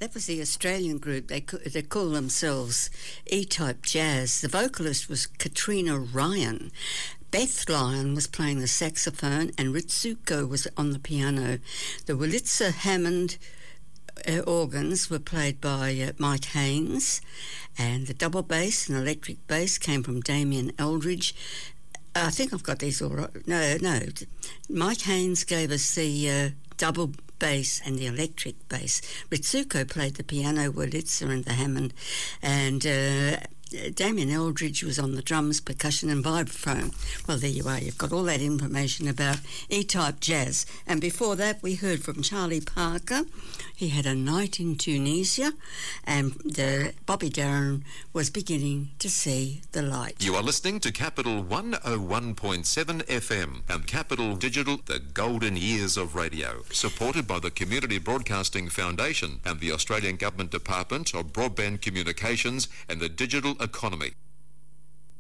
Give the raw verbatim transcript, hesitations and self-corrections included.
That was the Australian group. They ca- they call themselves E-Type Jazz. The vocalist was Katrina Ryan. Beth Lyon was playing the saxophone and Ritsuko was on the piano. The Wurlitzer Hammond uh, organs were played by uh, Mike Haynes, and the double bass and electric bass came from Damien Eldridge. I think I've got these all right. No, no. Mike Haynes gave us the uh, double bass and the electric bass. Ritsuko played the piano, Wurlitzer and the Hammond, and uh, Damien Eldridge was on the drums, percussion and vibraphone. Well, there you are. You've got all that information about E-Type Jazz. And before that, we heard from Charlie Parker. He had a night in Tunisia, and uh, Bobby Darin was beginning to see the light. You are listening to Capital one oh one point seven F M and Capital Digital, the golden years of radio, supported by the Community Broadcasting Foundation and the Australian Government Department of Broadband Communications and the Digital Economy.